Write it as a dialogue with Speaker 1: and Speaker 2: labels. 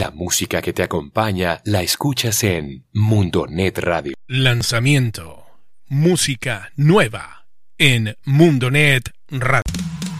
Speaker 1: La música que te acompaña la escuchas en Mundonet Radio.
Speaker 2: Lanzamiento. Música nueva en Mundonet Radio.